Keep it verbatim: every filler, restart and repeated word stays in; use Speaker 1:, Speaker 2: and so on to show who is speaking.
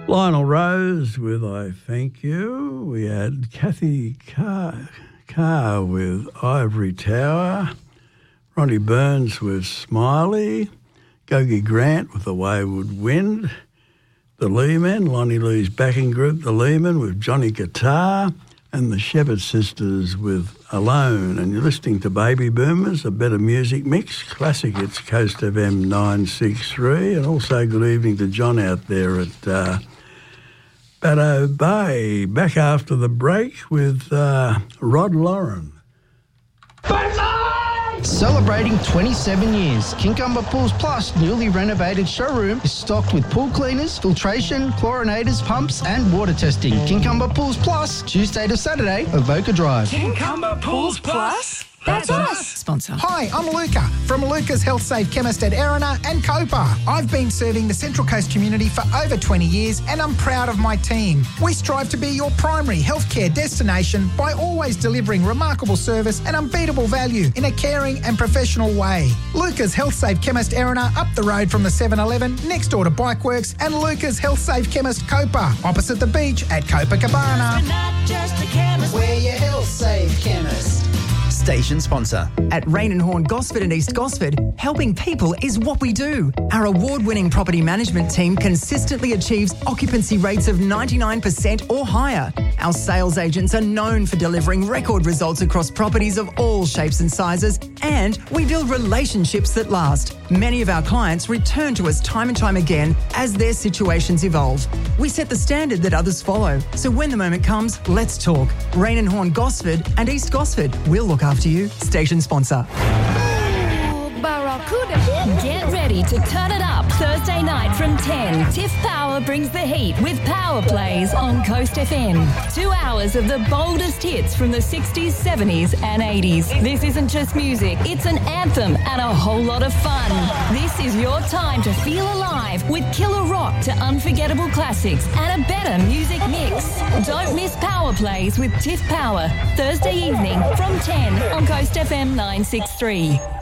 Speaker 1: Lionel Rose with I Thank You. We had Kathy Carr, Carr with Ivory Tower. Ronnie Burns with Smiley. Gogi Grant with The Wayward Wind. The Leemen, Lonnie Lee's backing group, The Leemen with Johnny Guitar. And the Shepherd Sisters with Alone. And you're listening to Baby Boomers, a better music mix. Classic, it's Coast F M nine six three. And also good evening to John out there at uh, Baddo Bay. Back after the break with uh, Rod Lauren.
Speaker 2: Celebrating twenty-seven years, Kincumber Pools Plus newly renovated showroom is stocked with pool cleaners, filtration, chlorinators, pumps and water testing. Kincumber Pools Plus, Tuesday to Saturday, Avoca Drive.
Speaker 3: Kincumber Pools Plus? That's us. Sponsor.
Speaker 4: Hi, I'm Luca from Luca's Health Safe Chemist at Erina and Copa. I've been serving the Central Coast community for over twenty years and I'm proud of my team. We strive to be your primary healthcare destination by always delivering remarkable service and unbeatable value in a caring and professional way. Luca's Health Safe Chemist Erina up the road from the seven eleven next door to Bikeworks, and Luca's Health Safe Chemist Copa opposite the beach at Copacabana.
Speaker 3: Not just a chemist.
Speaker 4: We're your Health Safe Chemist.
Speaker 5: Station sponsor.
Speaker 6: At Rain and Horn Gosford and East Gosford, helping people is what we do. Our award-winning property management team consistently achieves occupancy rates of ninety-nine percent or higher. Our sales agents are known for delivering record results across properties of all shapes and sizes, and we build relationships that last. Many of our clients return to us time and time again as their situations evolve. We set the standard that others follow. So when the moment comes, let's talk. Rain and Horn Gosford and East Gosford. We'll look after you. Station sponsor.
Speaker 7: Barracuda. Get ready to turn it up Thursday night from ten. Tiff Power brings the heat with Power Plays on Coast F M. Two hours of the boldest hits from the sixties, seventies and eighties. This isn't just music, it's an anthem and a whole lot of fun. This is your time to feel alive with killer rock to unforgettable classics and a better music mix. Don't miss Power Plays with Tiff Power, Thursday evening from ten on Coast F M nine six three.